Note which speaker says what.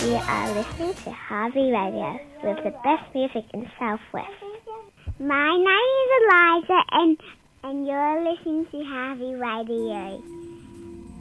Speaker 1: You are listening to Harvey Radio with the best music in Southwest. My name is Eliza and you're listening to Harvey Radio.